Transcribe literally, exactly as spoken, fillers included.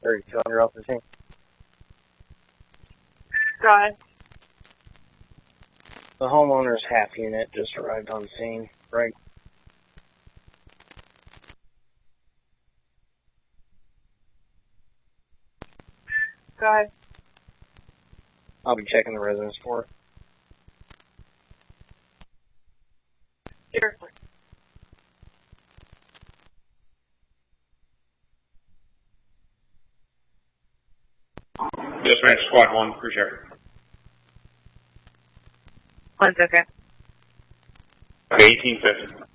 thirty-two hundred off the scene. Got it. The homeowner's half unit just arrived on scene. Right. Got it. I'll be checking the residence for it. Sure. Dispatch squad one, appreciate it. One second. eighteen fifty.